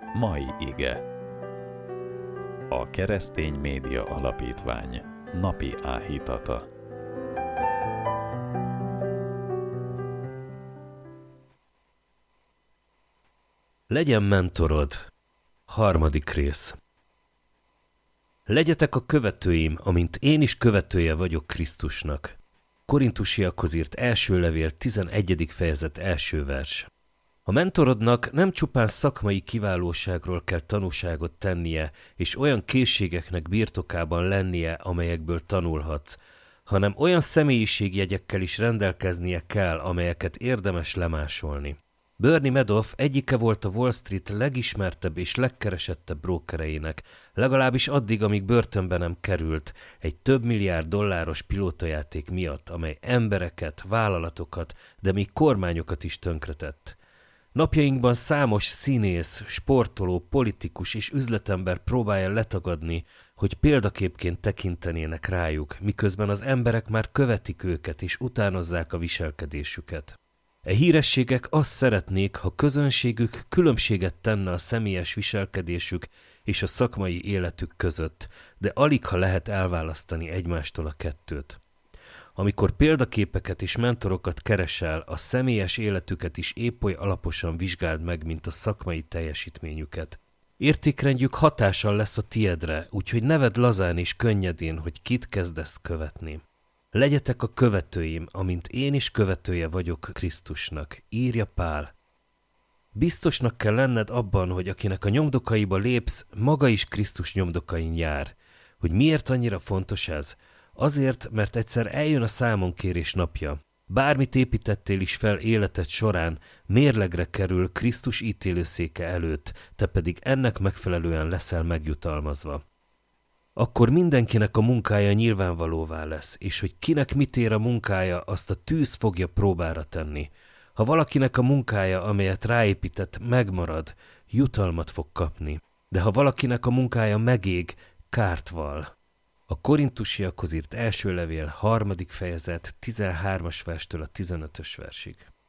Mai ige. A Keresztény Média Alapítvány napi áhítata. Legyen mentorod. 3. rész. Legyetek a követőim, amint én is követője vagyok Krisztusnak. Korintusiakhoz írt első levél 11. fejezet első vers. A mentorodnak nem csupán szakmai kiválóságról kell tanúságot tennie, és olyan készségeknek birtokában lennie, amelyekből tanulhatsz, hanem olyan személyiségjegyekkel is rendelkeznie kell, amelyeket érdemes lemásolni. Bernie Madoff egyike volt a Wall Street legismertebb és legkeresettebb brókereinek, legalábbis addig, amíg börtönbe nem került, egy több milliárd dolláros pilótajáték miatt, amely embereket, vállalatokat, de még kormányokat is tönkretett. Napjainkban számos színész, sportoló, politikus és üzletember próbálja letagadni, hogy példaképként tekintenének rájuk, miközben az emberek már követik őket és utánozzák a viselkedésüket. E hírességek azt szeretnék, ha közönségük különbséget tenne a személyes viselkedésük és a szakmai életük között, de alig ha lehet elválasztani egymástól a kettőt. Amikor példaképeket és mentorokat keresel, a személyes életüket is épp oly alaposan vizsgáld meg, mint a szakmai teljesítményüket. Értékrendjük hatással lesz a tiedre, úgyhogy ne vedd lazán és könnyedén, hogy kit kezdesz követni. Legyetek a követőim, amint én is követője vagyok Krisztusnak, írja Pál. Biztosnak kell lenned abban, hogy akinek a nyomdokaiba lépsz, maga is Krisztus nyomdokain jár. Hogy miért annyira fontos ez? Azért, mert egyszer eljön a számonkérés napja. Bármit építettél is fel életed során, mérlegre kerül Krisztus ítélőszéke előtt, te pedig ennek megfelelően leszel megjutalmazva. Akkor mindenkinek a munkája nyilvánvalóvá lesz, és hogy kinek mit ér a munkája, azt a tűz fogja próbára tenni. Ha valakinek a munkája, amelyet ráépített, megmarad, jutalmat fog kapni. De ha valakinek a munkája megég, kárt val. A Korintusiakhoz írt első levél 3. fejezet 13. verstől a 15. versig.